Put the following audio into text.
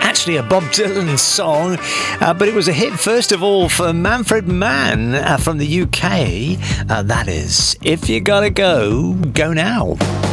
actually a Bob Dylan song, but it was a hit first of all for Manfred Mann from the UK. That is, If You Gotta Go, Go Now.